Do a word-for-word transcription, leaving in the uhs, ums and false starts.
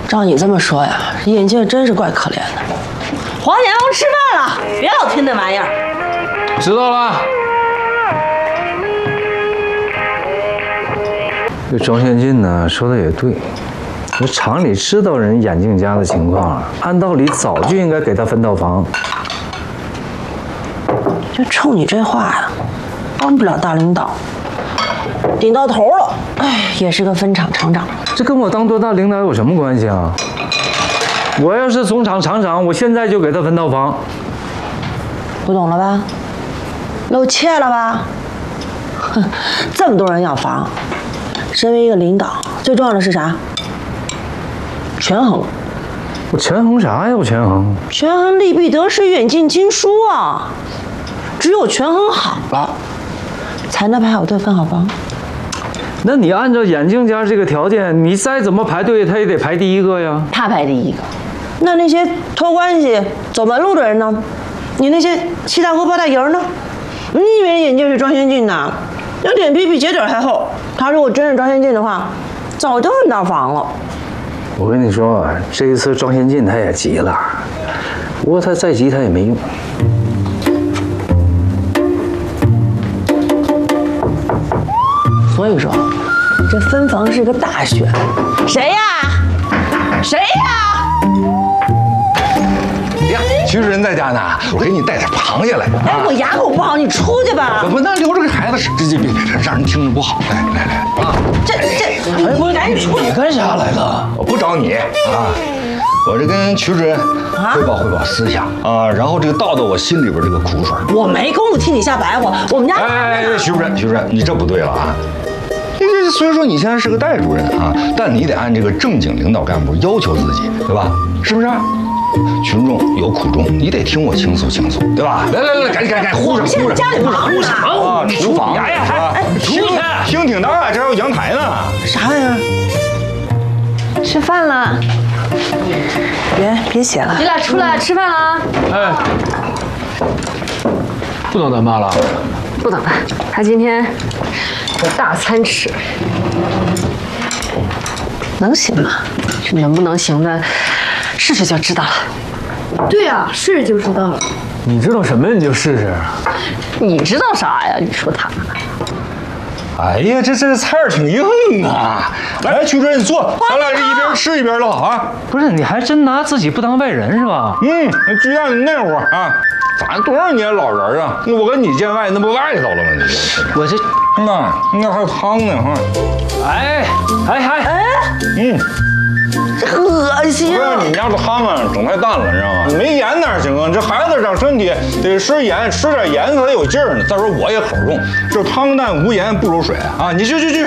照你这么说呀，眼镜真是怪可怜的。 黄先生吃饭了，别老听那玩意儿。 知道了。这庄先进呢说的也对，我厂里知道人眼镜家的情况，按道理早就应该给他分套房。 就冲你这话呀，帮不了大领导，顶到头了，哎，也是个分厂厂长。 这跟我当多大领导有什么关系啊？我要是总厂厂长，我现在就给他分套房。 不懂了吧？露怯了吧？哼，这么多人要房，身为一个领导，最重要的是啥？权衡。 我权衡啥呀？我权衡？ 权衡利弊得失，远近亲疏啊！只有权衡好了，才能排好队分好房。 那你按照眼镜家这个条件，你再怎么排队，他也得排第一个呀。 他排第一个，那那些托关系、走门路的人呢？你那些七大姑八大姨呢？你以为眼镜是庄先进呢？那脸皮比鞋底还厚。他如果真是庄先进的话，早就分到房了。 我跟你说，这一次庄先进他也急了，不过他再急他也没用。 所以说，这分房是个大选。谁呀？谁呀？ 呀，徐主任在家呢，我给你带点螃蟹来。 哎，我牙口不好，你出去吧。 不，那留着给孩子吃，这这别别让人听着不好。来来来啊！ 这这，哎，我赶紧出去。 你干啥来了？我不找你啊，我这跟徐主任汇报汇报思想啊，然后这个倒倒我心里边这个苦水。 我没工夫替你下白活，我们家。 哎哎，徐主任，徐主任，你这不对了啊！这这虽说你现在是个代主任啊，但你得按这个正经领导干部要求自己，对吧？是不是？群众有苦衷，你得听我倾诉倾诉，对吧？来来来，赶紧赶紧赶紧，呼上呼上， 家里忙呢啊，厨房呀呀，哎，厅厅挺大，这还有阳台呢。 啥玩意儿？ 吃饭了， 别别写了。 你俩出来吃饭了？ 哎，不能等妈了。 不等他，他今天有大餐吃。 能行吗？ 这能不能行的，试试就知道了。对呀、啊，试试就知道了。 你知道什么？你就试试。 你知道啥呀？你说他。 哎呀，这这菜儿挺硬啊！来，徐主任，你坐，咱俩这一边吃一边唠啊。 不是，你还真拿自己不当外人是吧？ 嗯，就像你那会儿啊，咱多少年老人啊，那我跟你见外，那不外头了吗？你我这， 那那还有汤呢哈。 哎哎哎， 嗯。 恶心！ 不是你们家这汤啊，整太淡了，你知道吗？没盐哪行啊？这孩子长身体得吃盐，吃点盐才有劲儿呢。再说我也口重，这汤淡无盐不如水啊！你去去去